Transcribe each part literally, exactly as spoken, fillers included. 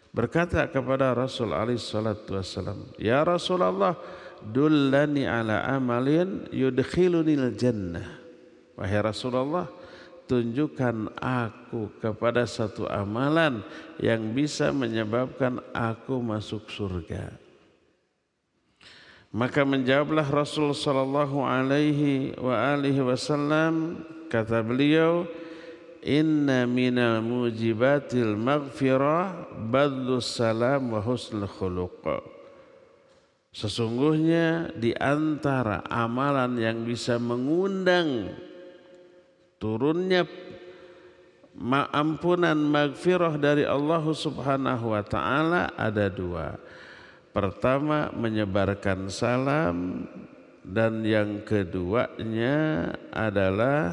berkata kepada Rasul alaihi salatu wassalam, "Ya Rasulullah, dullani ala amalin yudkhilunil jannah." Wahai Rasulullah, tunjukkan aku kepada satu amalan yang bisa menyebabkan aku masuk surga. Maka menjawablah Rasul sallallahu alaihi wa alihi wasallam, kata beliau, "Inna minal mujibatil maghfirah badlus salam wa husnul khuluq." Sesungguhnya di antara amalan yang bisa mengundang turunnya ampunan maghfirah dari Allah Subhanahu wa taala ada dua. Pertama, menyebarkan salam, dan yang keduanya adalah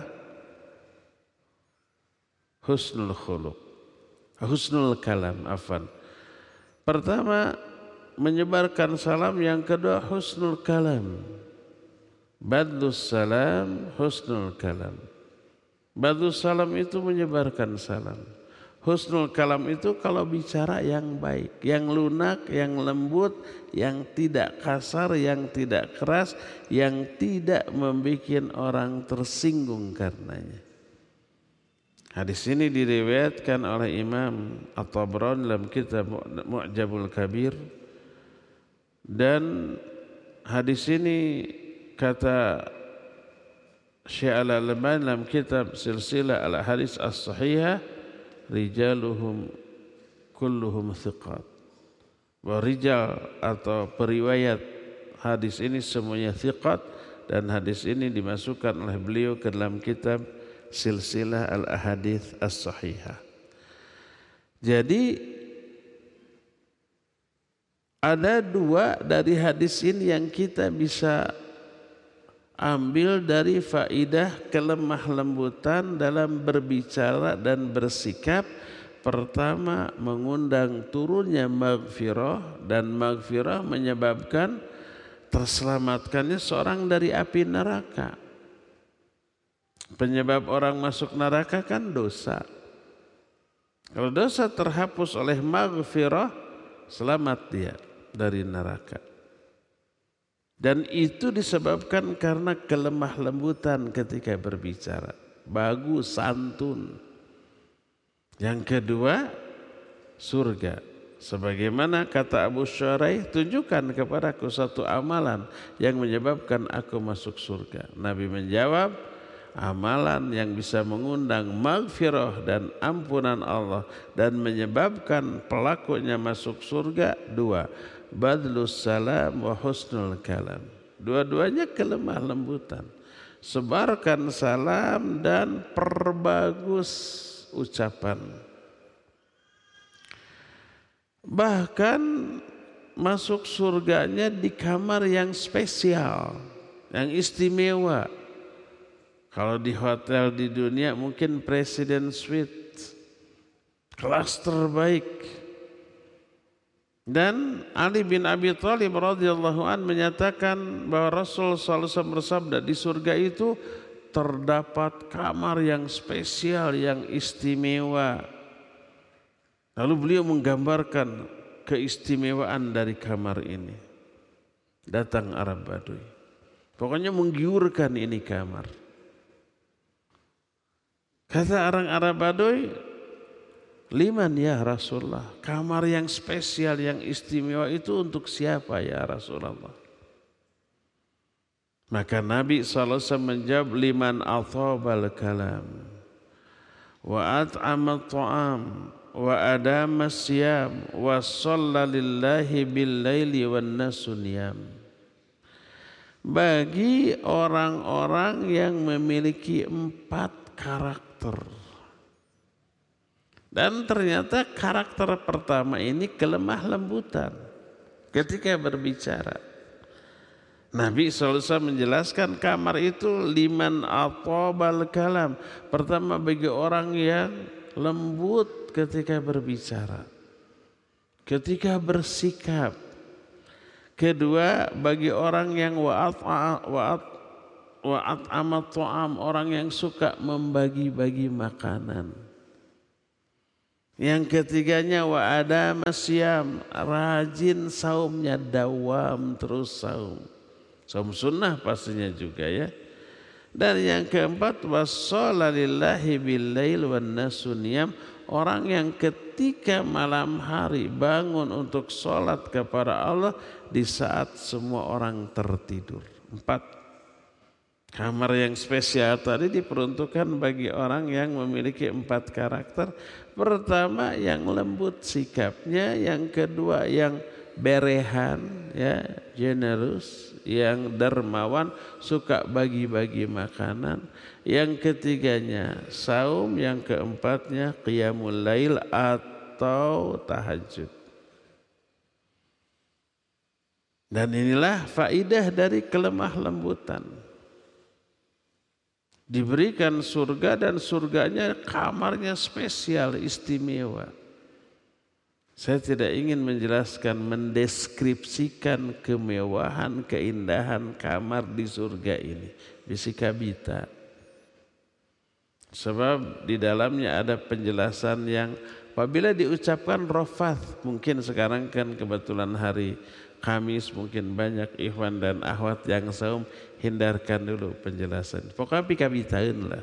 husnul khuluq, husnul kalam, afan. Pertama, menyebarkan salam, yang kedua husnul kalam. Badlus salam, husnul kalam. Badlus salam itu menyebarkan salam. Husnul kalam itu kalau bicara yang baik, yang lunak, yang lembut, yang tidak kasar, yang tidak keras, yang tidak membuat orang tersinggung karenanya. Hadis ini diriwayatkan oleh Imam At-Tabrani dalam kitab Mu'jamul Kabir, dan hadis ini kata Syekh Al-Albani dalam kitab Silsilah Al-Hadis As-Sahihah, rijaluhum kulluhum thiqat. Bahwa rijal atau periwayat hadis ini semuanya thiqat, dan hadis ini dimasukkan oleh beliau ke dalam kitab Silsilah Al-Ahadits As-Sahihah. Jadi ada dua dari hadis ini yang kita bisa ambil dari faidah kelemah lembutan dalam berbicara dan bersikap. Pertama, mengundang turunnya maghfirah, dan maghfirah menyebabkan terselamatkannya seorang dari api neraka. Penyebab orang masuk neraka kan dosa. Kalau dosa terhapus oleh maghfirah, selamat dia dari neraka. Dan itu disebabkan karena kelemah lembutan ketika berbicara. Bagus, santun. Yang kedua, surga. Sebagaimana kata Abu Syuraih, tunjukkan kepadaku satu amalan yang menyebabkan aku masuk surga. Nabi menjawab, amalan yang bisa mengundang maghfirah dan ampunan Allah dan menyebabkan pelakunya masuk surga dua. Badlus salam wa husnul kalam. Dua-duanya kelemah lembutan. Sebarkan salam dan perbagus ucapan. Bahkan masuk surganya di kamar yang spesial, yang istimewa. Kalau di hotel di dunia mungkin Presiden Suite, kelas terbaik. Dan Ali bin Abi Thalib radhiyallahu an menyatakan bahwa Rasul sallallahu alaihi wasallam bersabda, di surga itu terdapat kamar yang spesial, yang istimewa. Lalu beliau menggambarkan keistimewaan dari kamar ini. Datang Arab Baduy, pokoknya menggiurkan ini kamar. Kata orang Arab Baduy, liman ya Rasulullah, kamar yang spesial, yang istimewa itu untuk siapa ya Rasulullah? Maka Nabi sallallahu alaihi wasallam menjawab, liman athabal kalam wa at'ama ta'am wa adama siyam wa shalla lillahi bil laili wan nasu niyam. Bagi orang-orang yang memiliki empat karakter. Dan ternyata karakter pertama ini kelemah lembutan ketika berbicara. Nabi shallallahu alaihi wasallam menjelaskan kamar itu liman athabal kalam. Pertama, bagi orang yang lembut ketika berbicara, ketika bersikap. Kedua, bagi orang yang wa'at wa'at wa'at amat ta'am, orang yang suka membagi-bagi makanan. Yang ketiganya wa ada masyam, rajin saumnya, dawam terus saum. Saum sunnah pastinya juga ya. Dan yang keempat wassala lillahi billail wan nasu niyam, orang yang ketika malam hari bangun untuk sholat kepada Allah di saat semua orang tertidur. Empat. Kamar yang spesial tadi diperuntukkan bagi orang yang memiliki empat karakter. Pertama yang lembut sikapnya, yang kedua yang berehan, ya, generous, yang dermawan, suka bagi-bagi makanan. Yang ketiganya saum, yang keempatnya qiyamul lail atau tahajud. Dan inilah faidah dari kelemah lembutan. Diberikan surga dan surganya kamarnya spesial, istimewa. Saya tidak ingin menjelaskan, mendeskripsikan kemewahan, keindahan kamar di surga ini. Bisikabita. Sebab di dalamnya ada penjelasan yang apabila diucapkan rofath, mungkin sekarang kan kebetulan hari Kamis, mungkin banyak ikhwan dan akhwat yang saum, hindarkan dulu penjelasan. Pokoknya pikabitain lah.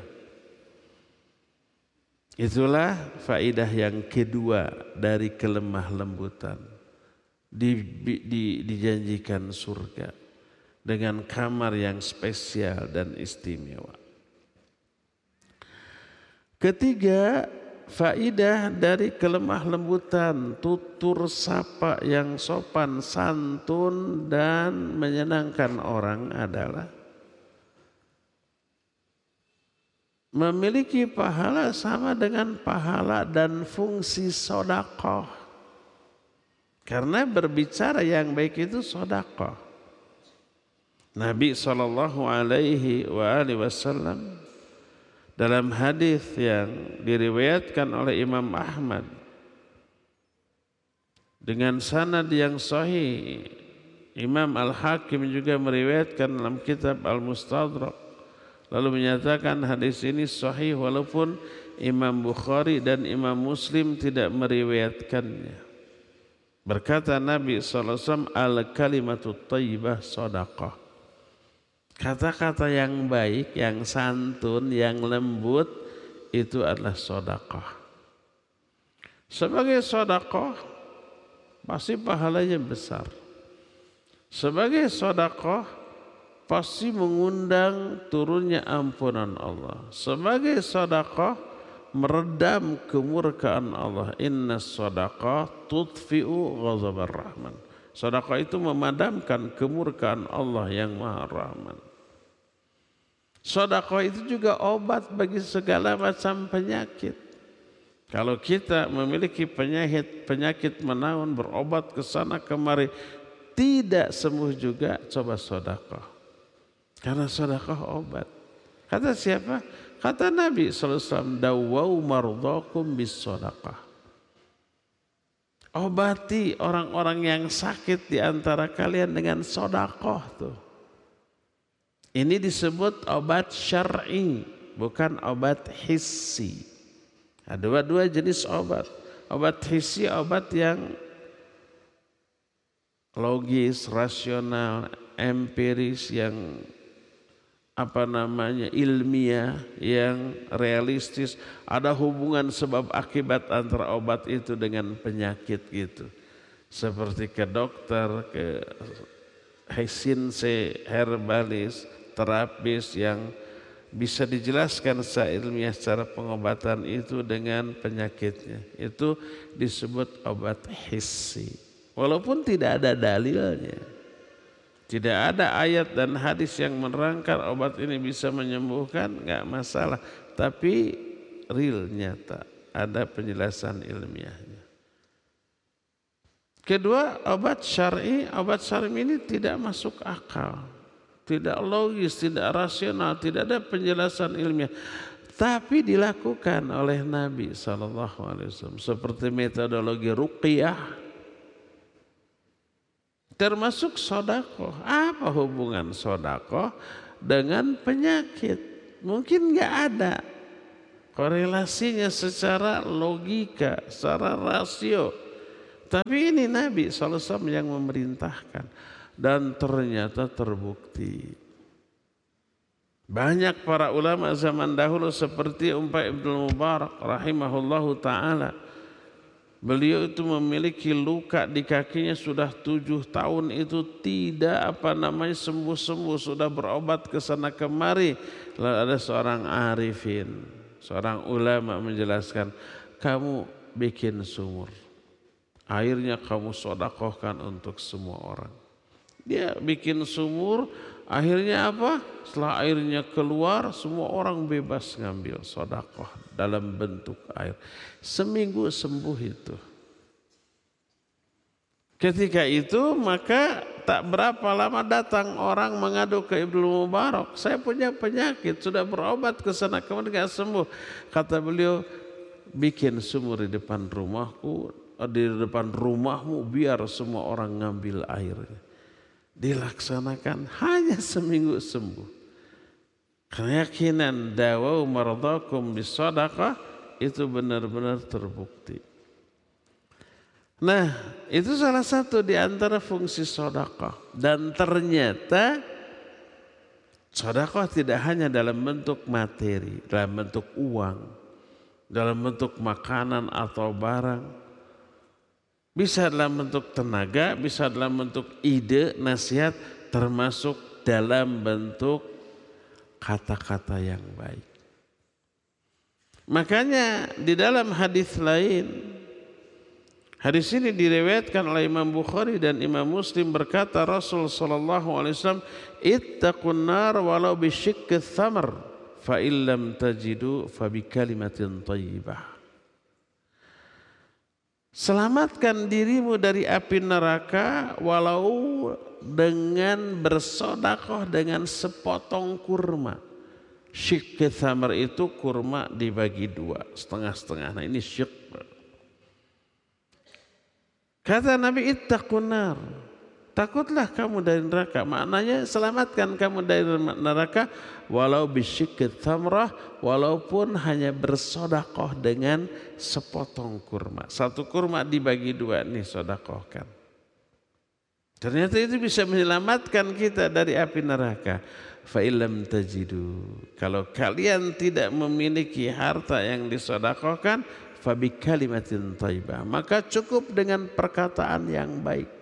Itulah faidah yang kedua dari kelemah lembutan. Di, di, dijanjikan surga dengan kamar yang spesial dan istimewa. Ketiga, faidah dari kelemah lembutan, tutur sapa yang sopan, santun dan menyenangkan orang adalah memiliki pahala sama dengan pahala dan fungsi sedekah. Karena berbicara yang baik itu sedekah. Nabi shallallahu alaihi wasallam dalam hadis yang diriwayatkan oleh Imam Ahmad dengan sanad yang sahih, Imam Al-Hakim juga meriwayatkan dalam kitab Al-Mustadrak, lalu menyatakan hadis ini sahih walaupun Imam Bukhari dan Imam Muslim tidak meriwayatkannya. Berkata Nabi shallallahu alaihi wasallam, al-kalimatut thayyibah shadaqah. Kata-kata yang baik, yang santun, yang lembut itu adalah sedekah. Sebagai sedekah pasti pahalanya besar. Sebagai sedekah pasti mengundang turunnya ampunan Allah. Sebagai sedekah meredam kemurkaan Allah. Inna sedekah tudfi'u ghazabar rahman. Sedekah itu memadamkan kemurkaan Allah yang Maha Rahman. Sedekah itu juga obat bagi segala macam penyakit. Kalau kita memiliki penyakit penyakit menaun, berobat ke sana kemari tidak sembuh juga, coba sedekah. Karena sedekah obat. Kata siapa? Kata Nabi shallallahu alaihi wasallam, dawau mardakum bis sedekah. Obati orang-orang yang sakit di antara kalian dengan sedekah tuh. Ini disebut obat syar'i, bukan obat hissi. Ada dua-dua jenis obat. Obat hissi, obat yang logis, rasional, empiris, yang apa namanya ilmiah, yang realistis, ada hubungan sebab akibat antara obat itu dengan penyakit gitu. Seperti ke dokter, ke hisinse, herbalis, terapis yang bisa dijelaskan secara ilmiah secara pengobatan itu dengan penyakitnya. Itu disebut obat hissi. Walaupun tidak ada dalilnya. Tidak ada ayat dan hadis yang menerangkan obat ini bisa menyembuhkan, enggak masalah. Tapi real, nyata, ada penjelasan ilmiahnya. Kedua, obat syar'i, obat syar'i ini tidak masuk akal, tidak logis, tidak rasional, tidak ada penjelasan ilmiah. Tapi dilakukan oleh Nabi shallallahu alaihi wasallam seperti metodologi ruqyah. Termasuk sedekah. Apa hubungan sedekah dengan penyakit? Mungkin enggak ada. korelasinya secara logika, secara rasio. Tapi ini Nabi shallallahu alaihi wasallam yang memerintahkan dan ternyata terbukti. Banyak para ulama zaman dahulu seperti Umpay Ibnu Mubarak rahimahullahu ta'ala. Beliau itu memiliki luka di kakinya sudah tujuh tahun itu tidak apa namanya sembuh-sembuh. Sudah berobat ke sana kemari. Lalu ada seorang arifin, seorang ulama menjelaskan, kamu bikin sumur. Airnya kamu sodakohkan untuk semua orang. Dia bikin sumur, akhirnya apa? Setelah airnya keluar, semua orang bebas ngambil sodakoh dalam bentuk air. Seminggu sembuh itu. Ketika itu maka tak berapa lama datang orang mengadu ke Ibnu Mubarak. Saya punya penyakit, sudah berobat ke sana kemudian tidak sembuh. Kata beliau, bikin sumur di depan rumahku, di depan rumahmu biar semua orang ngambil airnya. Dilaksanakan hanya seminggu sembuh. Keyakinan dawau mardakum bisadaqah itu benar-benar terbukti. Nah, itu salah satu di antara fungsi sedekah. Dan ternyata sedekah tidak hanya dalam bentuk materi, dalam bentuk uang, dalam bentuk makanan atau barang. Bisa dalam bentuk tenaga, bisa dalam bentuk ide, nasihat, termasuk dalam bentuk kata-kata yang baik. Makanya di dalam hadis lain, hadis ini diriwayatkan oleh Imam Bukhari dan Imam Muslim berkata Rasul sallallahu alaihi wasallam, "Ittaqun nar walau bisyikki thamar, fa illam tajidu fa bi kalimatin thayyibah." Selamatkan dirimu dari api neraka walau dengan bersedekah dengan sepotong kurma. Syikki thamar itu kurma dibagi dua, setengah-setengah. Nah ini syik. Kata Nabi, ittaqun nar. Takutlah kamu dari neraka. Maknanya selamatkan kamu dari neraka walau bisyikki thamrah, walaupun hanya bersedekah dengan sepotong kurma. Satu kurma dibagi dua, nih sedekahkan. Ternyata itu bisa menyelamatkan kita dari api neraka. Fa illam tajidu. Kalau kalian tidak memiliki harta yang disedekahkan, fa bi kalimatin thayyibah. Maka cukup dengan perkataan yang baik.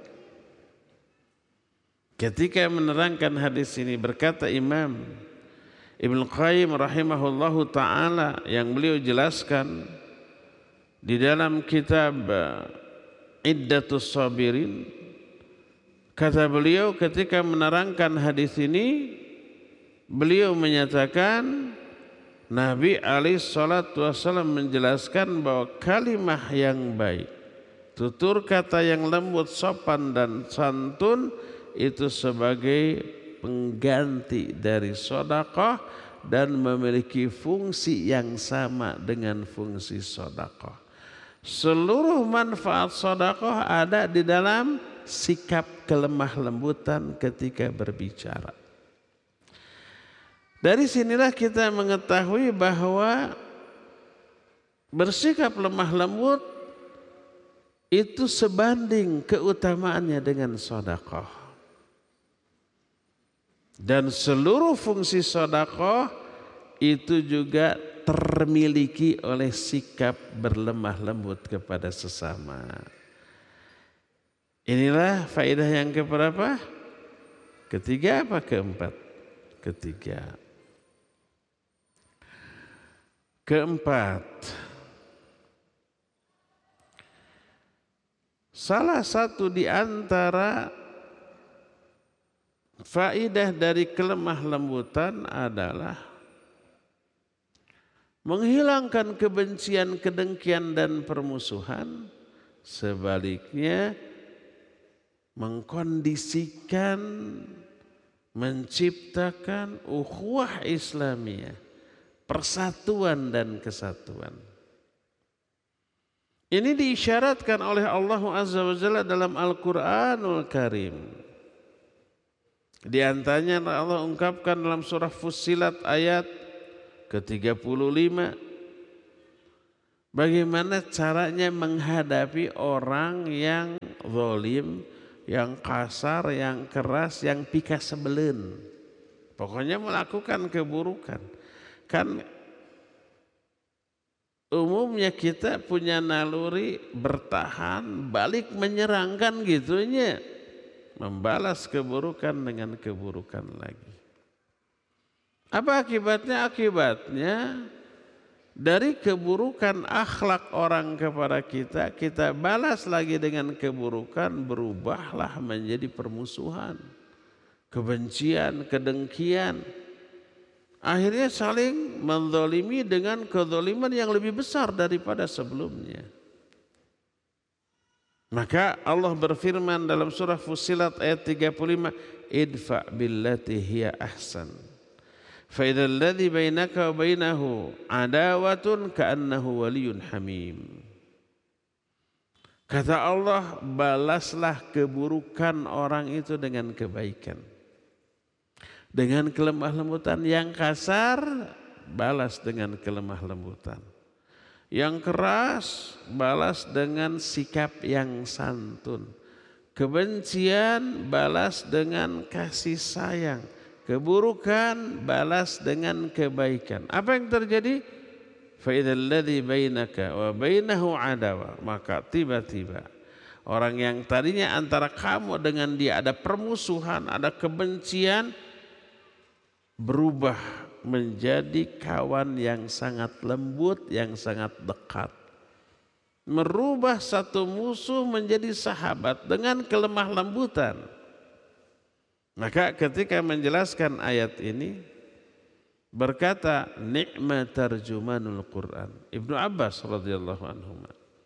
Ketika menerangkan hadis ini berkata Imam Ibnu Qayyim rahimahullahu ta'ala yang beliau jelaskan di dalam kitab Iddatus Sabirin, kata beliau ketika menerangkan hadis ini, beliau menyatakan Nabi alaihi salatu wasallam menjelaskan bahwa kalimah yang baik, tutur kata yang lembut, sopan dan santun itu sebagai pengganti dari sedekah dan memiliki fungsi yang sama dengan fungsi sedekah. Seluruh manfaat sedekah ada di dalam sikap kelemah lembutan ketika berbicara. Dari sinilah kita mengetahui bahwa bersikap lemah lembut itu sebanding keutamaannya dengan sedekah. Dan seluruh fungsi sedekah itu juga termiliki oleh sikap berlemah lembut kepada sesama. Inilah faedah yang keberapa? Ketiga apa keempat? Ketiga. Keempat. Salah satu di antara faedah dari kelemah lembutan adalah menghilangkan kebencian, kedengkian dan permusuhan. Sebaliknya mengkondisikan, menciptakan ukhuwah Islamiyah, persatuan dan kesatuan. Ini diisyaratkan oleh Allah Azza wa Jalla dalam Al-Quranul Karim. Di antaranya Allah ungkapkan dalam surah Fussilat ayat ke tiga puluh lima, Bagaimana caranya menghadapi orang yang zalim, yang kasar, yang keras, yang pika sebelen. Pokoknya melakukan keburukan. Kan umumnya kita punya naluri bertahan, balik menyerang kan gitunya. Membalas keburukan dengan keburukan lagi. Apa akibatnya? Akibatnya dari keburukan akhlak orang kepada kita, kita balas lagi dengan keburukan, berubahlah menjadi permusuhan, kebencian, kedengkian. Akhirnya saling menzalimi dengan kezaliman yang lebih besar daripada sebelumnya. Maka Allah berfirman dalam surah Fussilat ayat tiga puluh lima, idfa billati hiya ahsan. Fa idzal ladzi bainaka wa bainahu adawatun ka'annahu waliyyun hamim. Kata Allah, balaslah keburukan orang itu dengan kebaikan. Dengan kelemah lembutan. Yang kasar, balas dengan kelemah lembutan. Yang keras, balas dengan sikap yang santun. Kebencian, balas dengan kasih sayang. Keburukan balas dengan kebaikan. Apa yang terjadi? Fa idzal ladzi bainaka wa bainahu adawa, maka tiba-tiba orang yang tadinya antara kamu dengan dia ada permusuhan, ada kebencian, berubah menjadi kawan yang sangat lembut, yang sangat dekat. Merubah satu musuh menjadi sahabat dengan kelemah lembutan. Maka ketika menjelaskan ayat ini berkata ni'ma tarjumanul Quran. Ibnu Abbas radhiyallahu anhu.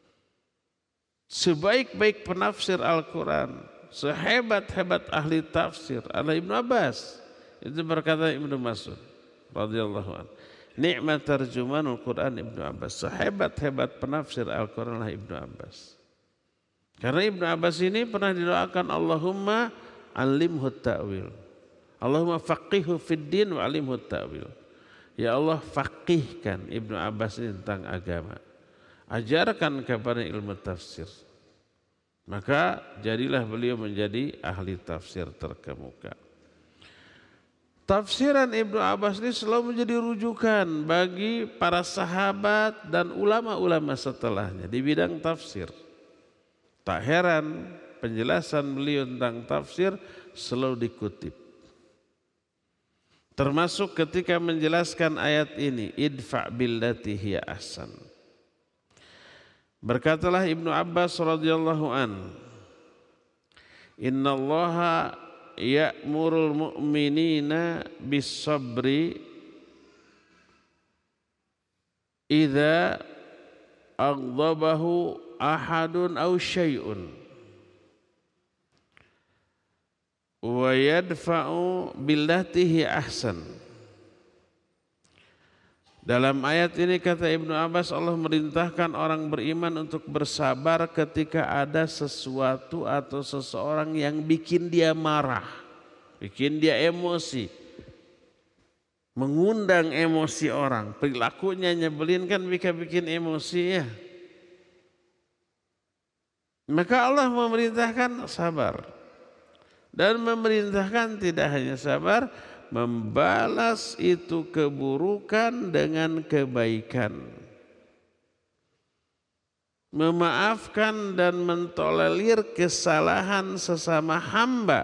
Sebaik-baik penafsir Al-Quran, sehebat-hebat ahli tafsir adalah Ibnu Abbas. Itu berkata Ibnu Mas'ud radhiyallahu anhu. Ni'ma tarjumanul Quran Ibnu Abbas. Sehebat-hebat penafsir Al-Quran adalah Ibnu Abbas. Karena Ibnu Abbas ini pernah didoakan Allahumma alimhu ta'wil. Allahumma faqihhu fid din wa alimhu ta'wil. Ya Allah, faqihkan Ibnu Abbas ini tentang agama. Ajarkan kepada ilmu tafsir. Maka jadilah beliau menjadi ahli tafsir terkemuka. Tafsiran Ibnu Abbas ini selalu menjadi rujukan bagi para sahabat dan ulama-ulama setelahnya di bidang tafsir. Tak heran penjelasan beliau tentang tafsir selalu dikutip. Termasuk ketika menjelaskan ayat ini, idfa' billati hiya ahsan. Berkatalah Ibnu Abbas radhiyallahu an, innallaha ya'murul mu'minina bis-sabri idza aghdabahu ahadun aw syai'un wa yadfa'u billatihi ahsan. Dalam ayat ini kata Ibnu Abbas, Allah merintahkan orang beriman untuk bersabar ketika ada sesuatu atau seseorang yang bikin dia marah, bikin dia emosi, mengundang emosi orang. Perilakunya nyebelin kan bikin emosi ya. Maka Allah memerintahkan sabar. Dan memerintahkan tidak hanya sabar, membalas itu keburukan dengan kebaikan. Memaafkan dan mentolerir kesalahan sesama hamba.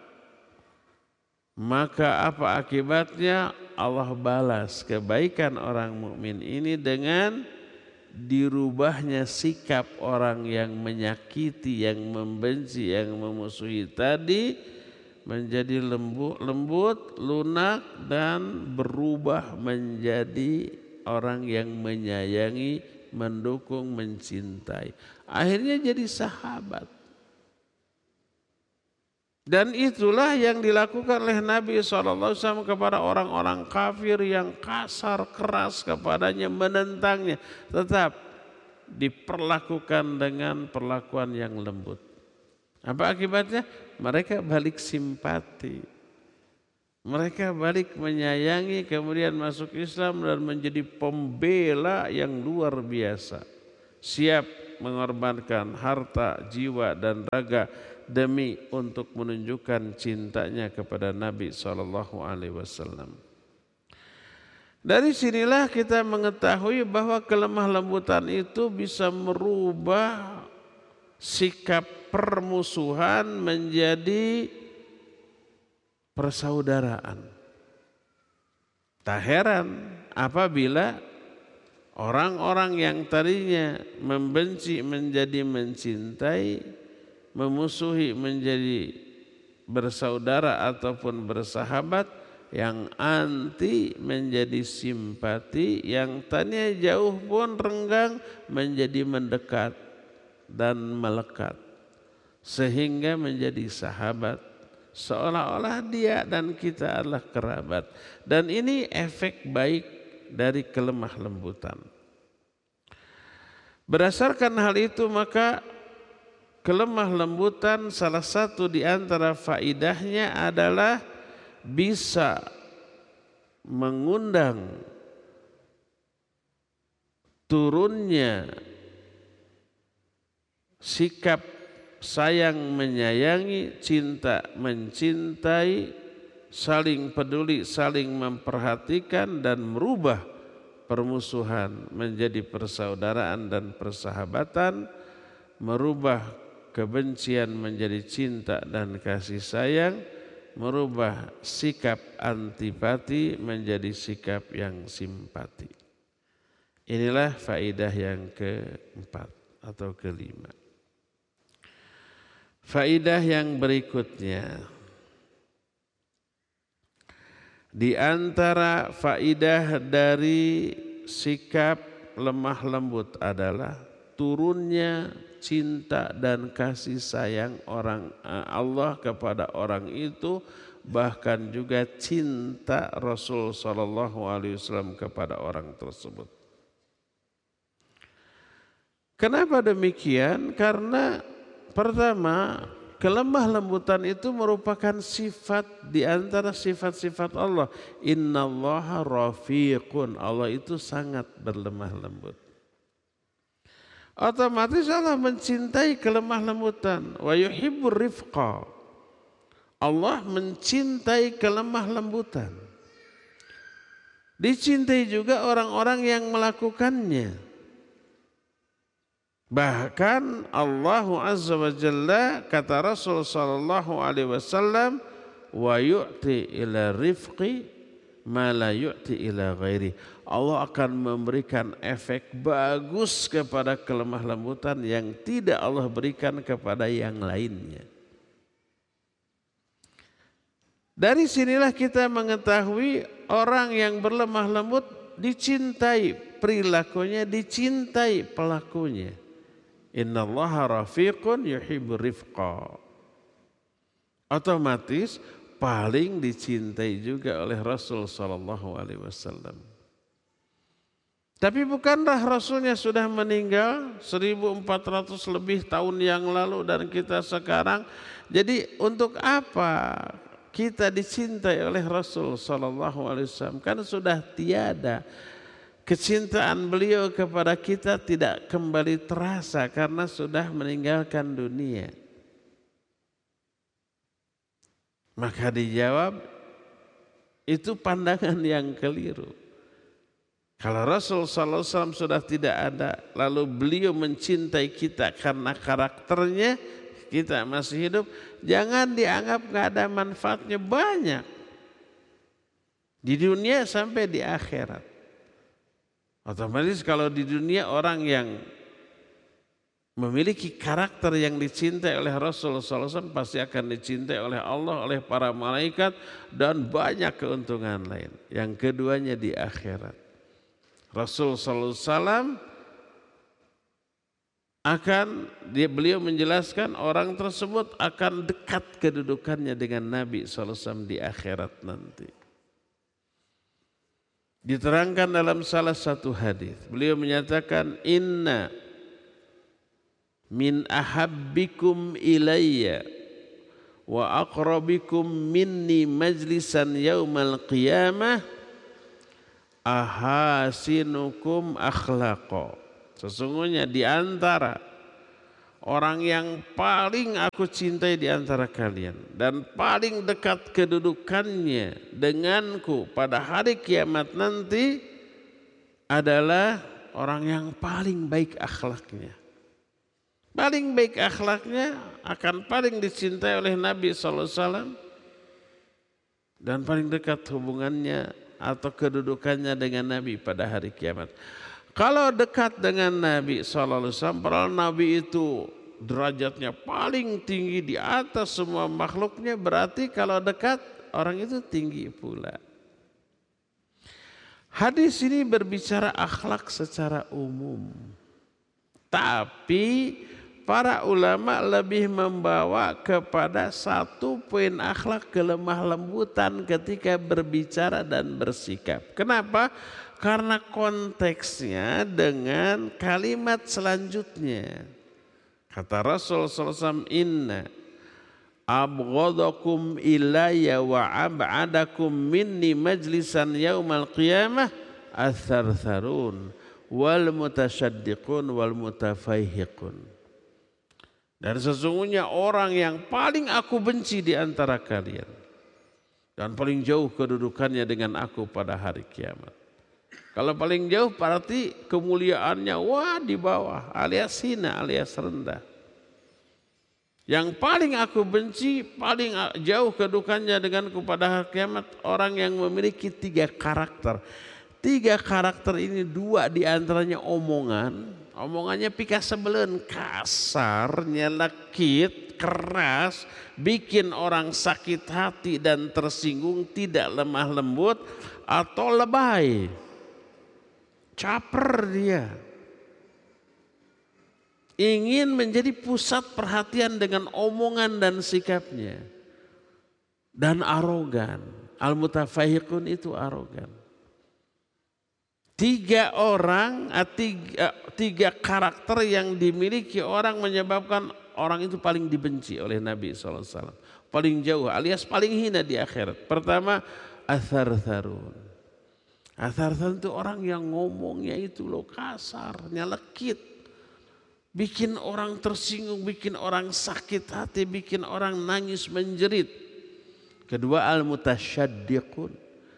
Maka apa akibatnya? Allah balas kebaikan orang mukmin ini dengan dirubahnya sikap orang yang menyakiti, yang membenci, yang memusuhi tadi menjadi lembut, lembut, lunak dan berubah menjadi orang yang menyayangi, mendukung, mencintai. Akhirnya jadi sahabat. Dan itulah yang dilakukan oleh Nabi shallallahu alaihi wasallam kepada orang-orang kafir yang kasar, keras kepadanya, menentangnya. Tetap diperlakukan dengan perlakuan yang lembut. Apa akibatnya? Mereka balik simpati. Mereka balik menyayangi, kemudian masuk Islam dan menjadi pembela yang luar biasa. siap mengorbankan harta, jiwa dan raga demi untuk menunjukkan cintanya kepada Nabi shallallahu alaihi wasallam. Dari sinilah kita mengetahui bahwa kelemah lembutan itu bisa merubah sikap permusuhan menjadi persaudaraan. Tak heran apabila orang-orang yang tadinya membenci menjadi mencintai, memusuhi menjadi bersaudara ataupun bersahabat, yang anti menjadi simpati, yang tadinya jauh pun renggang menjadi mendekat dan melekat, sehingga menjadi sahabat, seolah-olah dia dan kita adalah kerabat. Dan ini efek baik dari kelemah lembutan. Berdasarkan hal itu maka kelemah lembutan salah satu di antara faidahnya adalah bisa mengundang turunnya sikap sayang menyayangi, cinta mencintai, saling peduli, saling memperhatikan, dan merubah permusuhan menjadi persaudaraan dan persahabatan, merubah kebencian menjadi cinta dan kasih sayang, merubah sikap antipati menjadi sikap yang simpati. Inilah faidah yang keempat atau kelima. Faidah yang berikutnya, di antara faidah dari sikap lemah lembut adalah turunnya cinta dan kasih sayang orang Allah kepada orang itu, bahkan juga cinta Rasul sallallahu alaihi wasallam kepada orang tersebut. Kenapa demikian? Karena pertama, kelemah lembutan itu merupakan sifat di antara sifat-sifat Allah. Innallaha rafiqun, Allah itu sangat berlemah lembut. Otomatis Allah mencintai kelemah lembutan. Wa yuhibbur rifqa, Allah mencintai kelemah lembutan. Dicintai juga orang-orang yang melakukannya. Bahkan Allah Azza wa Jalla, kata Rasul sallallahu alaihi wasallam, wa yu'ti ila rifqi ma la yu'ti ila ghairi. Allah akan memberikan efek bagus kepada kelemah lembutan yang tidak Allah berikan kepada yang lainnya. Dari sinilah kita mengetahui orang yang berlemah lembut dicintai perilakunya, dicintai pelakunya. Innallaha rafiqun yuhibbur rifqa. Otomatis paling dicintai juga oleh Rasul sallallahu alaihi wasallam. Tapi bukanlah Rasulnya sudah meninggal seribu empat ratus lebih tahun yang lalu dan kita sekarang. Jadi untuk apa kita dicintai oleh Rasul sallallahu alaihi wasallam? Kan sudah tiada. Kecintaan beliau kepada kita tidak kembali terasa karena sudah meninggalkan dunia. Maka dijawab, itu pandangan yang keliru. Kalau Rasul sallallahu alaihi wasallam sudah tidak ada, lalu beliau mencintai kita karena karakternya, kita masih hidup, jangan dianggap gak ada manfaatnya, banyak. Di dunia sampai di akhirat. Otomatis kalau di dunia orang yang memiliki karakter yang dicintai oleh Rasulullah sallallahu alaihi wasallam pasti akan dicintai oleh Allah, oleh para malaikat, dan banyak keuntungan lain. Yang keduanya di akhirat. Rasul sallallahu alaihi wasallam akan, dia, beliau menjelaskan orang tersebut akan dekat kedudukannya dengan Nabi sallallahu alaihi wasallam di akhirat nanti. Diterangkan dalam salah satu hadis, beliau menyatakan, inna min ahabbikum ilayya wa aqrabikum minni majlisan yaumal qiyamah ahasinukum akhlaqa. Sesungguhnya di antara orang yang paling aku cintai di antara kalian dan paling dekat kedudukannya denganku pada hari kiamat nanti adalah orang yang paling baik akhlaknya. Paling baik akhlaknya akan paling dicintai oleh Nabi shallallahu alaihi wasallam dan paling dekat hubungannya atau kedudukannya dengan Nabi pada hari kiamat. Kalau dekat dengan Nabi shallallahu alaihi wasallam, padahal Nabi itu derajatnya paling tinggi di atas semua makhluknya, berarti kalau dekat orang itu tinggi pula. Hadis ini berbicara akhlak secara umum. Tapi para ulama lebih membawa kepada satu poin akhlak kelemah lembutan ketika berbicara dan bersikap. Kenapa? Karena konteksnya dengan kalimat selanjutnya. Kata Rasul sallallahu alaihi wasallam, inna abghadakum ilayya wa ab'adakum minni majlisan yaumal qiyamah ath-thartharun wal mutasyaddiqun wal mutafaihiqun. Dan sesungguhnya orang yang paling aku benci di antara kalian dan paling jauh kedudukannya dengan aku pada hari kiamat. Kalau paling jauh berarti kemuliaannya wah di bawah, alias hina, alias rendah. Yang paling aku benci, paling jauh kedudukannya denganku pada hari kiamat, orang yang memiliki tiga karakter. Tiga karakter ini dua diantaranya omongan, omongannya pika sebelen, kasar, nyelekit, keras, bikin orang sakit hati dan tersinggung, tidak lemah lembut atau lebay. Caper dia. Ingin menjadi pusat perhatian dengan omongan dan sikapnya. Dan arogan. Al-mutafaihiqun itu arogan. Tiga orang, tiga, tiga karakter yang dimiliki orang menyebabkan orang itu paling dibenci oleh Nabi shallallahu alaihi wasallam. Paling jauh alias paling hina di akhirat. Pertama, ath-thartharun. Ath-thartharun itu orang yang ngomongnya itu loh kasar, nyelekit. Bikin orang tersinggung, bikin orang sakit hati, bikin orang nangis menjerit. Kedua, al-mutasyaddiqun.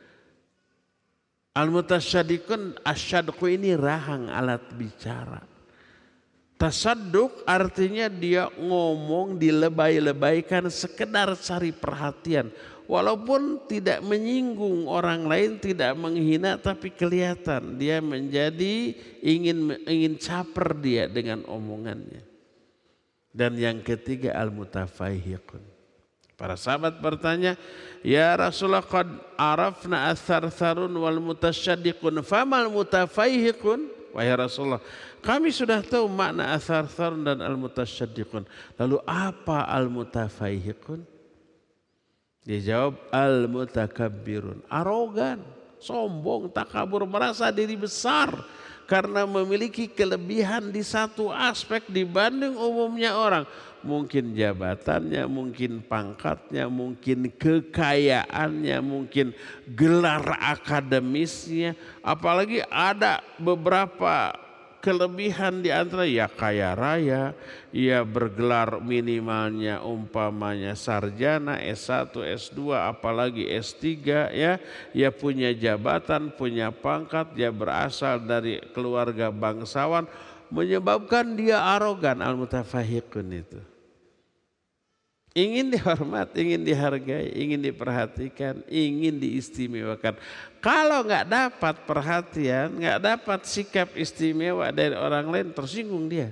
Al-mutasyaddiqun, asyadqu ini rahang alat bicara. Tasadduk artinya dia ngomong dilebay-lebaykan sekedar cari perhatian. Walaupun tidak menyinggung orang lain, tidak menghina, tapi kelihatan dia menjadi ingin ingin caper dia dengan omongannya. Dan yang ketiga al-mutafaihiqun. Para sahabat bertanya, ya Rasulullah qad arafna ath-thartharun wal mutasyaddiqun famal mutafaihiqun? Wahai Rasulullah, kami sudah tahu makna ath-thartharun dan al-mutasyaddiqun. Lalu apa al-mutafaihiqun? Dia jawab al-mutakabbirun, arogan, sombong, takabur, merasa diri besar karena memiliki kelebihan di satu aspek dibanding umumnya orang. Mungkin jabatannya, mungkin pangkatnya, mungkin kekayaannya, mungkin gelar akademisnya. Apalagi ada beberapa kelebihan di antara ya kaya raya, ya bergelar minimalnya umpamanya sarjana, S satu, S dua, apalagi S tiga, ya, ya punya jabatan, punya pangkat, dia berasal dari keluarga bangsawan, menyebabkan dia arogan. Al-mutafaihiqun itu ingin dihormat, ingin dihargai, ingin diperhatikan, ingin diistimewakan. Kalau nggak dapat perhatian, nggak dapat sikap istimewa dari orang lain, tersinggung dia.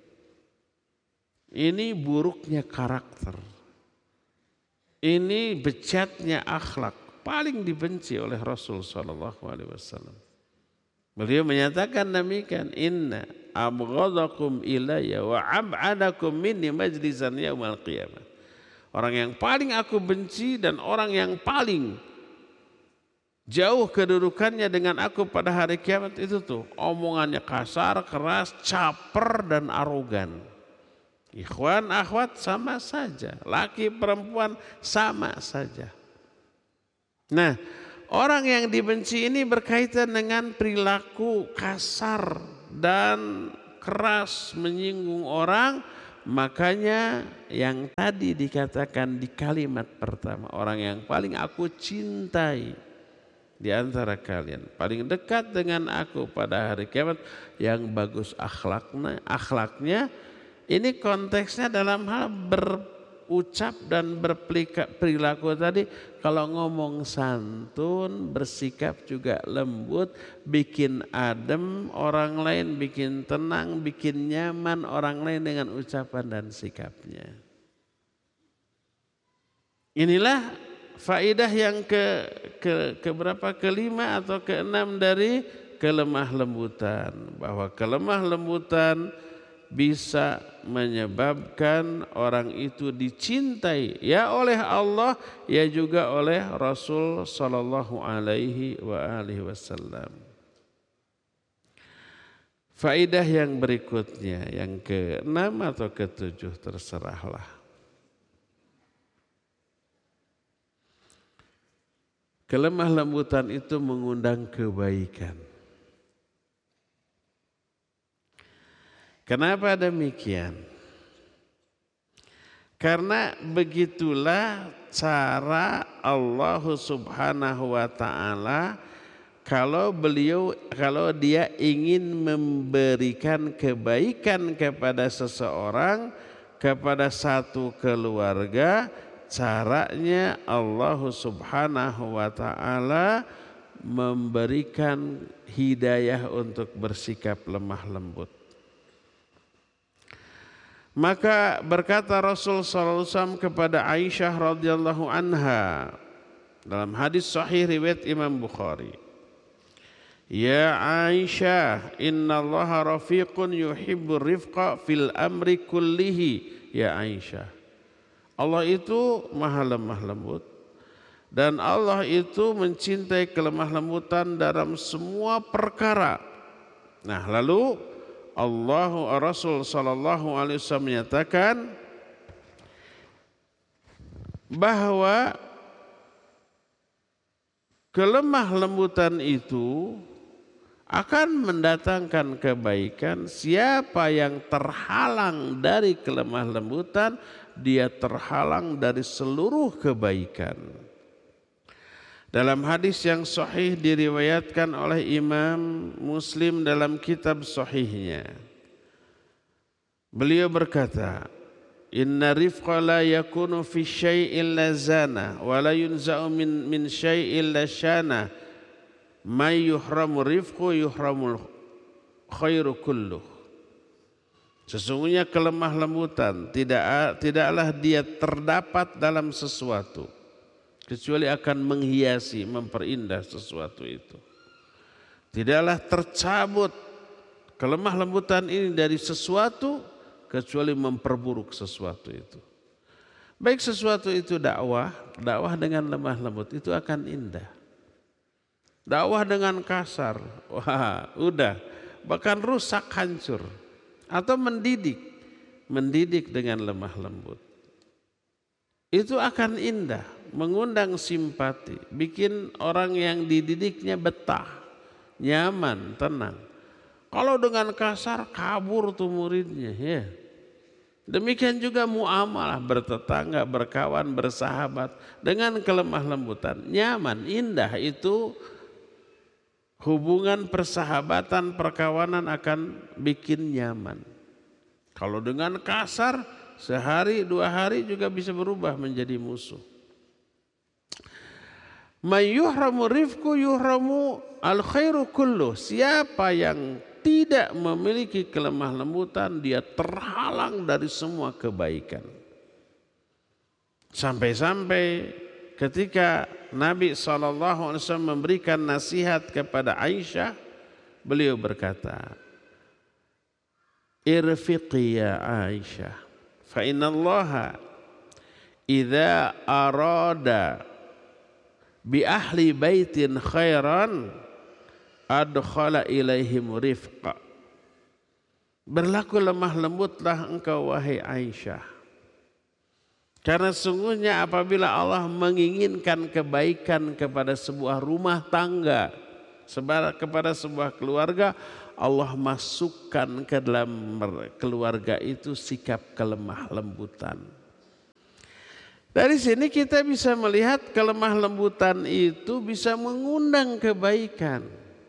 Ini buruknya karakter. Ini becatnya akhlak. Paling dibenci oleh Rasul Sallallahu Alaihi Wasallam. Beliau menyatakan demikian, inna abghadakum ilayya wa ab'adakum minni majlisan yaumal qiyamah. Orang yang paling aku benci dan orang yang paling jauh kedudukannya dengan aku pada hari kiamat itu tuh omongannya kasar, keras, caper dan arogan. Ikhwan, akhwat sama saja, laki perempuan sama saja. Nah, orang yang dibenci ini berkaitan dengan perilaku kasar dan keras menyinggung orang, makanya yang tadi dikatakan di kalimat pertama, orang yang paling aku cintai di antara kalian, paling dekat dengan aku pada hari kiamat, yang bagus akhlaknya, akhlaknya. Ini konteksnya dalam hal berucap dan berperilaku tadi. Kalau ngomong santun, bersikap juga lembut, bikin adem orang lain, bikin tenang, bikin nyaman orang lain dengan ucapan dan sikapnya. Inilah faedah yang ke, ke, ke berapa? Kelima atau keenam dari kelemah lembutan. Bahwa kelemah lembutan bisa menyebabkan orang itu dicintai ya oleh Allah, ya juga oleh Rasul sallallahu alaihi wa alihi wasallam. Faedah yang berikutnya, yang keenam atau ketujuh terserahlah. Kelemah lembutan itu mengundang kebaikan. Kenapa demikian? Karena begitulah cara Allah Subhanahu wa taala kalau beliau kalau dia ingin memberikan kebaikan kepada seseorang, kepada satu keluarga, caranya Allah Subhanahu wa taala memberikan hidayah untuk bersikap lemah lembut. Maka berkata Rasul sallallahu alaihi wasallam kepada Aisyah radhiyallahu anha dalam hadis sahih riwayat Imam Bukhari, "Ya Aisyah, innallaha rafiqun yuhibbur rifqa fil amri kullihi." Ya Aisyah, Allah itu maha lemah lembut dan Allah itu mencintai kelemah lembutan dalam semua perkara. Nah, lalu Allah Rasul sallallahu alaihi wasallam menyatakan bahwa kelemah lembutan itu akan mendatangkan kebaikan. Siapa yang terhalang dari kelemah lembutan, dia terhalang dari seluruh kebaikan. Dalam hadis yang sahih diriwayatkan oleh Imam Muslim dalam kitab sahihnya, beliau berkata, "Inna rifqa la yakunu fi syai'in la zana wa la yunza'u min min syai'in la syana, may yuhramu rifqu yuhramul khairu kulluh." Sesungguhnya kelemah lembutan tidak tidaklah dia terdapat dalam sesuatu kecuali akan menghiasi, memperindah sesuatu itu. Tidaklah tercabut kelemah lembutan ini dari sesuatu kecuali memperburuk sesuatu itu. Baik sesuatu itu dakwah, dakwah dengan lemah lembut itu akan indah. Dakwah dengan kasar, wah udah, bahkan rusak, hancur. Atau mendidik, mendidik dengan lemah lembut, itu akan indah, mengundang simpati, bikin orang yang dididiknya betah, nyaman, tenang. Kalau dengan kasar kabur tuh muridnya, ya. Demikian juga muamalah, bertetangga, berkawan, bersahabat dengan kelemah lembutan, nyaman, indah. Itu hubungan persahabatan, perkawanan akan bikin nyaman. Kalau dengan kasar, sehari dua hari juga bisa berubah menjadi musuh. May yuhramu rifqu yuhramu al khairu kullu. Siapa yang tidak memiliki kelemah lembutan, dia terhalang dari semua kebaikan. Sampai-sampai ketika Nabi shallallahu alaihi wasallam memberikan nasihat kepada Aisyah, beliau berkata, "Irfiqi ya Aisyah, fa innallaha idza arada bi ahli baitin khairan adkhala ilaihim rifqa." Berlaku lemah lembutlah engkau wahai Aisyah, karena sungguhnya apabila Allah menginginkan kebaikan kepada sebuah rumah tangga, kepada sebuah keluarga, Allah masukkan ke dalam keluarga itu sikap kelemah lembutan. Dari sini kita bisa melihat kelemah lembutan itu bisa mengundang kebaikan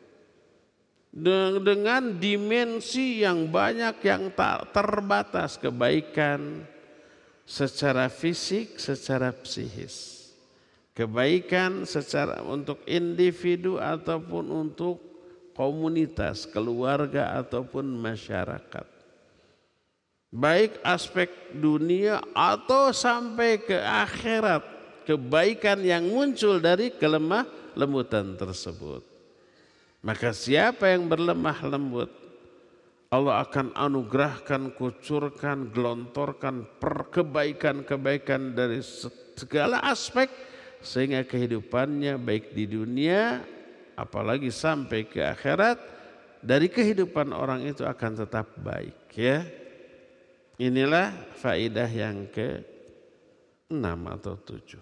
dengan dimensi yang banyak yang tak terbatas, kebaikan secara fisik, secara psikis, kebaikan secara untuk individu ataupun untuk komunitas, keluarga ataupun masyarakat. Baik aspek dunia atau sampai ke akhirat, kebaikan yang muncul dari kelemah lembutan tersebut. Maka siapa yang berlemah lembut, Allah akan anugerahkan, kucurkan, gelontorkan kebaikan-kebaikan dari segala aspek, sehingga kehidupannya baik di dunia apalagi sampai ke akhirat, dari kehidupan orang itu akan tetap baik, ya. Inilah faedah yang ke enam atau tujuh.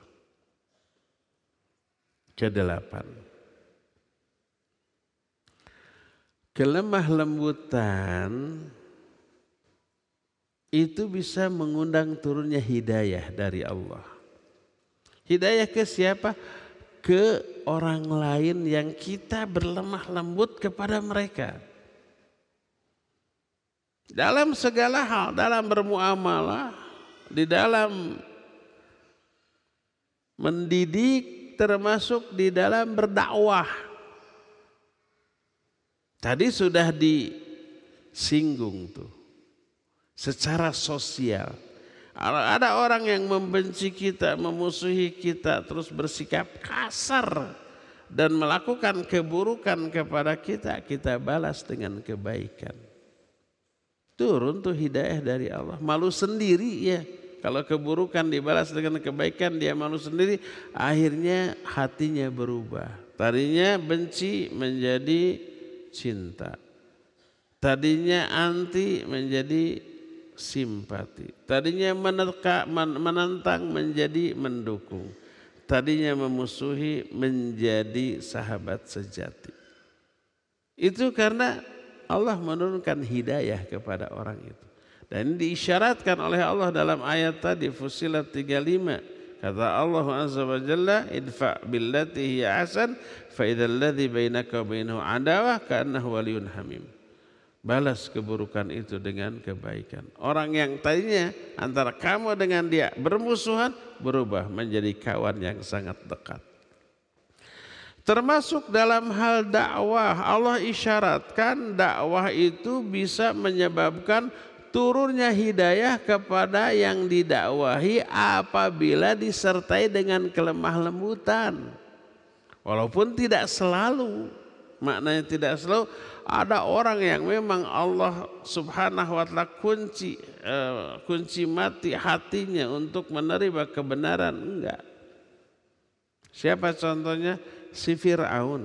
Kedelapan. Kelemah lembutan itu bisa mengundang turunnya hidayah dari Allah. Hidayah ke siapa? Ke orang lain yang kita berlemah lembut kepada mereka. Dalam segala hal, dalam bermuamalah, di dalam mendidik, termasuk di dalam berdakwah. Tadi sudah disinggung tuh, secara sosial. Ada orang yang membenci kita, memusuhi kita, terus bersikap kasar dan melakukan keburukan kepada kita, kita balas dengan kebaikan. Turun tuh hidayah dari Allah. Malu sendiri ya. Kalau keburukan dibalas dengan kebaikan, dia malu sendiri. Akhirnya hatinya berubah. Tadinya benci menjadi cinta. Tadinya anti menjadi simpati. Tadinya menerka, menentang menjadi mendukung. Tadinya memusuhi menjadi sahabat sejati. Itu karena Allah menurunkan hidayah kepada orang itu. Dan diisyaratkan oleh Allah dalam ayat tadi Fussilat tiga puluh lima. Kata Allah Azza wa Jalla, idfa' billati hiya ahsan fa idzal ladzi bainaka wa bainahu adawah ka'annahu waliyyun hamim. Balas keburukan itu dengan kebaikan. Orang yang tadinya antara kamu dengan dia bermusuhan berubah menjadi kawan yang sangat dekat. Termasuk dalam hal dakwah, Allah isyaratkan dakwah itu bisa menyebabkan turunnya hidayah kepada yang didakwahi apabila disertai dengan kelemah lembutan. Walaupun tidak selalu, maknanya tidak selalu. Ada orang yang memang Allah subhanahu wa ta'ala kunci, uh, kunci mati hatinya untuk menerima kebenaran, enggak. Siapa contohnya? Si Fir'aun.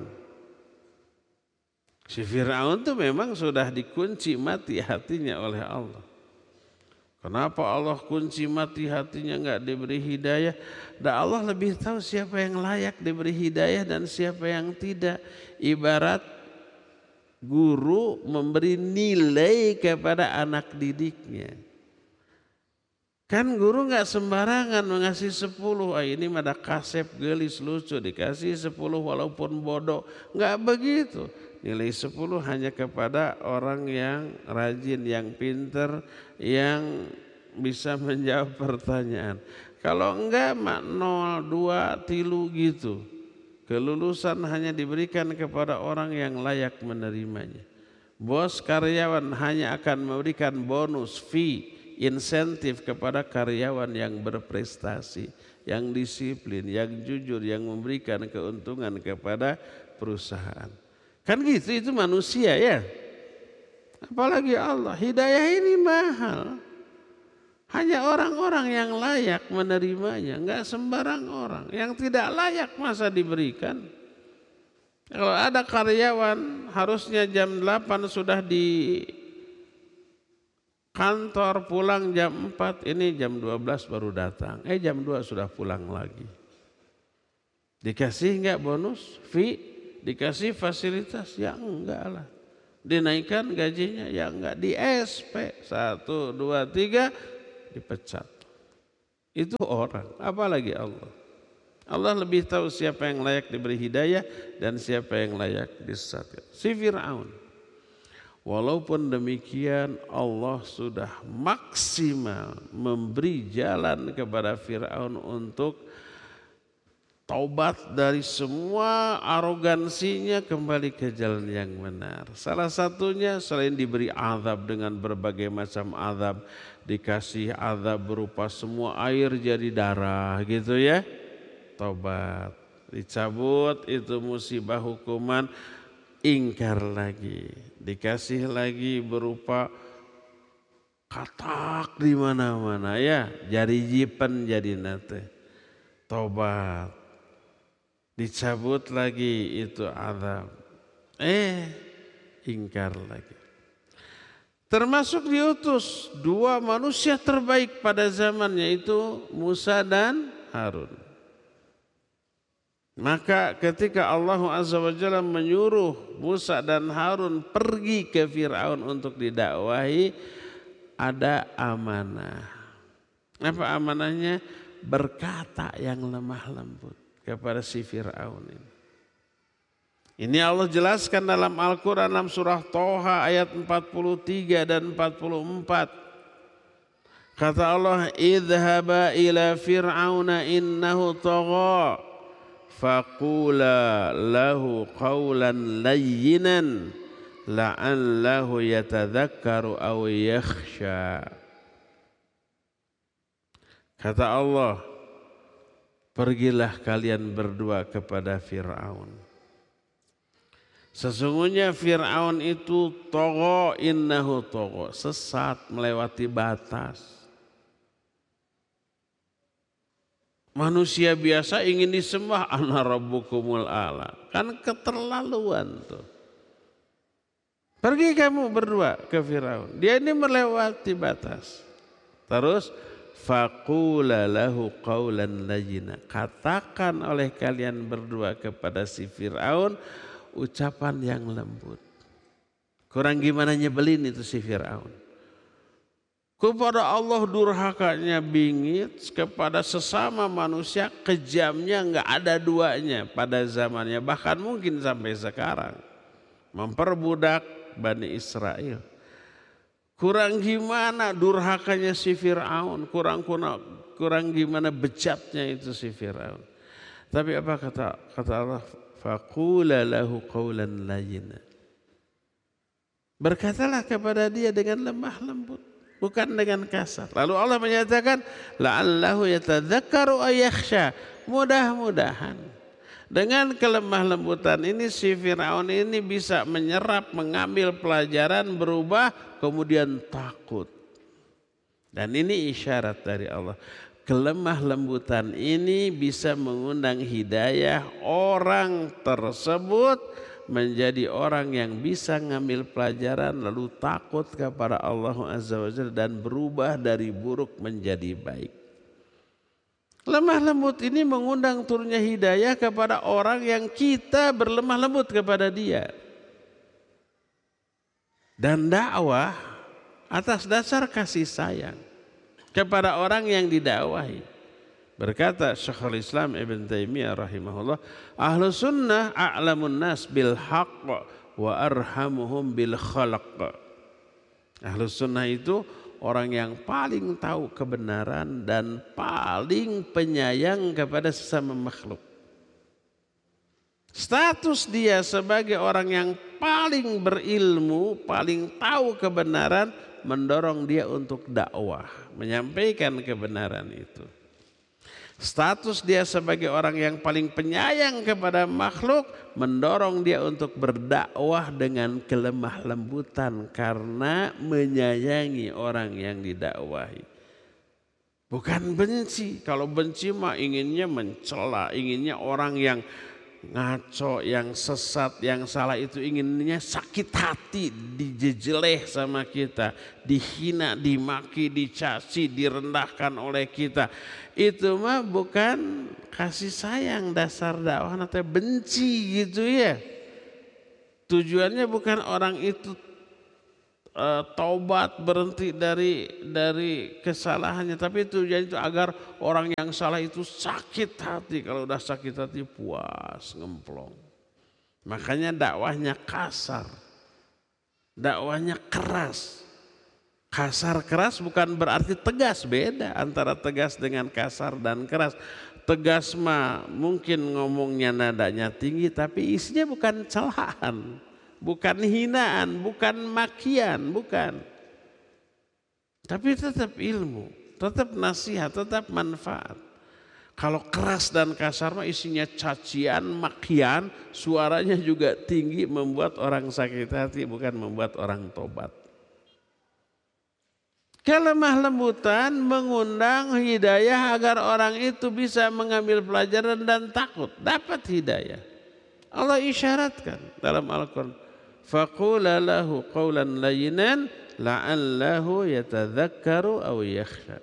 Si Fir'aun itu memang sudah dikunci mati hatinya oleh Allah. Kenapa Allah kunci mati hatinya, enggak diberi hidayah? Dan Allah lebih tahu siapa yang layak diberi hidayah dan siapa yang tidak. Ibarat guru memberi nilai kepada anak didiknya. Kan guru nggak sembarangan mengasih sepuluh, ah ini mada kasep gelis lucu dikasih sepuluh walaupun bodoh. Nggak begitu. Nilai sepuluh hanya kepada orang yang rajin, yang pinter, yang bisa menjawab pertanyaan. Kalau enggak mak nol, dua, tilu gitu. Kelulusan hanya diberikan kepada orang yang layak menerimanya. Bos karyawan hanya akan memberikan bonus, fee, insentif kepada karyawan yang berprestasi, yang disiplin, yang jujur, yang memberikan keuntungan kepada perusahaan. Kan gitu, itu manusia ya. Apalagi Allah, hidayah ini mahal. Hanya orang-orang yang layak menerimanya, enggak sembarang orang. Yang tidak layak masa diberikan. Kalau ada karyawan harusnya jam delapan sudah di kantor, pulang jam empat, ini jam dua belas baru datang. Eh jam dua sudah pulang lagi. Dikasih enggak bonus, fee, dikasih fasilitas? Ya enggak lah. Dinaikkan gajinya, ya enggak, di S P. Satu, dua, tiga, dipecat. Itu orang, apalagi Allah. Allah lebih tahu siapa yang layak diberi hidayah dan siapa yang layak disesatkan. Si Fir'aun. Walaupun demikian Allah sudah maksimal memberi jalan kepada Fir'aun untuk taubat dari semua arogansinya, kembali ke jalan yang benar. Salah satunya selain diberi azab dengan berbagai macam azab, dikasih azab berupa semua air jadi darah gitu ya. Taubat, dicabut itu musibah hukuman, ingkar lagi, dikasih lagi berupa katak di mana-mana ya, jadi jipen jadi nate. Taubat, dicabut lagi itu azab, eh ingkar lagi. Termasuk diutus dua manusia terbaik pada zamannya, itu Musa dan Harun. Maka ketika Allah Azza wa Jalla menyuruh Musa dan Harun pergi ke Fir'aun untuk didakwahi, ada amanah. Apa amanahnya? Berkata yang lemah lembut kepada si Fir'aun ini. Ini Allah jelaskan dalam Al-Quran dalam surah Toha ayat empat puluh tiga dan empat puluh empat. Kata Allah, idhaba ila fir'auna innahu tagha faqula lahu qawlan layyinan la'allahu yatadhakkaru aw yakhsha. Kata Allah, pergilah kalian berdua kepada Fir'aun. Sesungguhnya Fir'aun itu tagha, innahu tagha, sesat, melewati batas. Manusia biasa ingin disembah, ana rabbukumul a'la. Kan keterlaluan tuh. Pergi kamu berdua ke Fir'aun. Dia ini melewati batas. Terus faqula lahu qawlan layyina. Katakan oleh kalian berdua kepada si Fir'aun ucapan yang lembut. Kurang gimana nyebelin itu si Fir'aun. Kepada Allah durhakanya bingit, kepada sesama manusia kejamnya enggak ada duanya pada zamannya, bahkan mungkin sampai sekarang. Memperbudak Bani Israel. Kurang gimana durhakanya si Fir'aun, kurang kurang gimana bejatnya itu si Fir'aun. Tapi apa kata kata Allah? Faqula lahu qawlan layyina. Berkatalah kepada dia dengan lemah lembut, bukan dengan kasar. Lalu Allah menyatakan la'allahu yatadzakkaru aw yakhsha. Mudah-mudahan dengan kelemah lembutan ini si Fir'aun ini bisa menyerap, mengambil pelajaran, berubah, kemudian takut. Dan ini isyarat dari Allah. Kelemah lembutan ini bisa mengundang hidayah orang tersebut menjadi orang yang bisa ngambil pelajaran lalu takut kepada Allah Azza wa Jalla dan berubah dari buruk menjadi baik. Lemah lembut ini mengundang turunnya hidayah kepada orang yang kita berlemah lembut kepada dia. Dan dakwah atas dasar kasih sayang kepada orang yang didakwahi. Berkata Syekhul Islam Ibn Taimiyah rahimahullah, ahlu sunnah a'lamun nas bil haqq wa arhamuhum bil khalaq. Ahlu sunnah itu orang yang paling tahu kebenaran dan paling penyayang kepada sesama makhluk. Status dia sebagai orang yang paling berilmu, paling tahu kebenaran, mendorong dia untuk dakwah, menyampaikan kebenaran itu. Status dia sebagai orang yang paling penyayang kepada makhluk mendorong dia untuk berdakwah dengan kelemah lembutan karena menyayangi orang yang didakwahi. Bukan benci. Kalau benci mah inginnya mencela, inginnya orang yang ngaco, yang sesat, yang salah itu inginnya sakit hati, dijejeleh sama kita, dihina, dimaki, dicaci, direndahkan oleh kita. Itu mah bukan kasih sayang, dasar dakwah nanti benci gitu ya. Tujuannya bukan orang itu uh, taubat, berhenti dari dari kesalahannya, tapi tujuannya itu agar orang yang salah itu sakit hati. Kalau udah sakit hati puas, ngemplong. Makanya dakwahnya kasar, dakwahnya keras. Kasar keras bukan berarti tegas, beda antara tegas dengan kasar dan keras. Tegas mah mungkin ngomongnya nadanya tinggi tapi isinya bukan celaan, bukan hinaan, bukan makian, bukan. Tapi tetap ilmu, tetap nasihat, tetap manfaat. Kalau keras dan kasar mah isinya cacian, makian, suaranya juga tinggi, membuat orang sakit hati, bukan membuat orang tobat. Kelemah lembutan mengundang hidayah agar orang itu bisa mengambil pelajaran dan takut, dapat hidayah. Allah isyaratkan dalam Al-Quran, faqula lahu qawlan layyinan la'allahu yatadzakkaru aw yakhsha.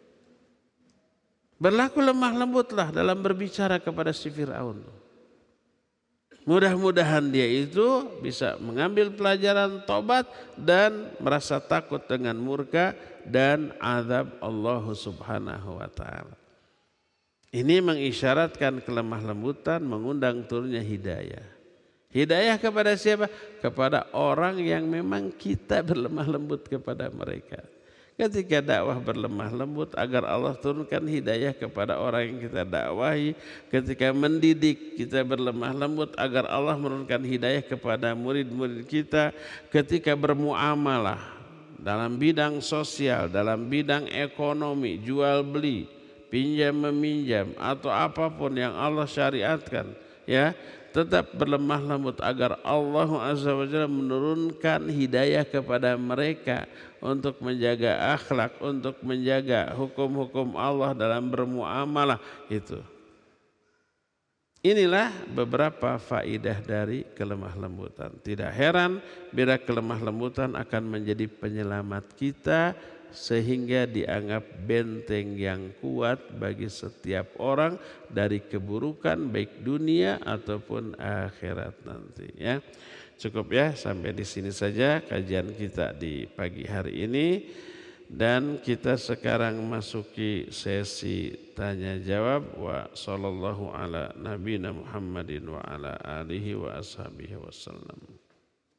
Berlaku lemah lembutlah dalam berbicara kepada si Fir'aun. Mudah-mudahan dia itu bisa mengambil pelajaran tobat dan merasa takut dengan murka dan azab Allah Subhanahu wa taala. Ini mengisyaratkan kelemah lembutan, mengundang turunnya hidayah. Hidayah kepada siapa? Kepada orang yang memang kita berlemah lembut kepada mereka. Ketika dakwah berlemah lembut agar Allah turunkan hidayah kepada orang yang kita dakwahi. Ketika mendidik kita berlemah lembut agar Allah menurunkan hidayah kepada murid-murid kita. Ketika bermuamalah dalam bidang sosial, dalam bidang ekonomi, jual beli, pinjam meminjam atau apapun yang Allah syariatkan, ya, tetap berlemah lembut agar Allah Azza wa Jalla menurunkan hidayah kepada mereka untuk menjaga akhlak, untuk menjaga hukum-hukum Allah dalam bermuamalah itu. Inilah beberapa faidah dari kelemah lembutan. Tidak heran bila kelemah lembutan akan menjadi penyelamat kita sehingga dianggap benteng yang kuat bagi setiap orang dari keburukan baik dunia ataupun akhirat nanti, ya. Cukup ya, sampai di sini saja kajian kita di pagi hari ini. Dan kita sekarang masuki sesi tanya jawab. Wa sallallahu ala nabiyina Muhammadin wa ala alihi wa ashabihi wasallam.